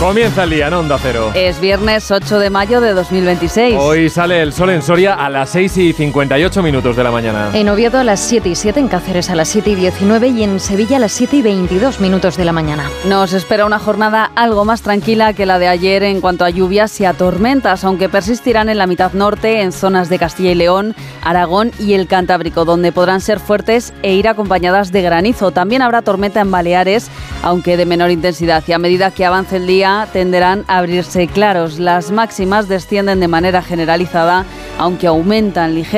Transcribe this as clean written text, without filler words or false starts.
Comienza el día en Onda Cero. Es viernes 8 de mayo de 2026. Hoy sale el sol en Soria a las 6:58 de la mañana. En Oviedo a las 7:07, en Cáceres a las 7:19 y en Sevilla a las 7:22 de la mañana. Nos espera una jornada algo más tranquila que la de ayer en cuanto a lluvias y a tormentas, aunque persistirán en la mitad norte, en zonas de Castilla y León, Aragón y el Cantábrico, donde podrán ser fuertes e ir acompañadas de granizo. También habrá tormenta en Baleares, aunque de menor intensidad, y a medida que avance el día tenderán a abrirse claros. Las máximas descienden de manera generalizada, aunque aumentan ligeramente